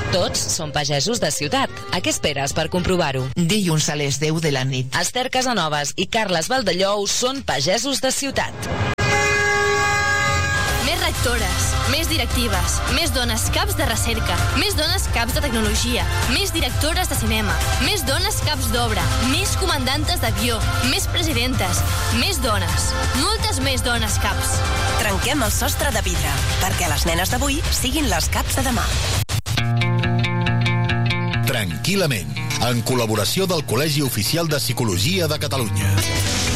Tots són pagesos de ciutat. A què esperes per comprovar-ho? Dilluns a les 10 de la nit. Esther Casanovas i Carles Valdellou són pagesos de ciutat. Més rectores, més directives, més dones caps de recerca, més dones caps de tecnologia, més directores de cinema, més dones caps d'obra, més comandantes d'avió, més presidentes, més dones, moltes més dones caps. Trenquem el sostre de vidre, perquè les nenes d'avui siguin les caps de demà. Tranquil·lament, en col·laboració del Col·legi Oficial de Psicologia de Catalunya.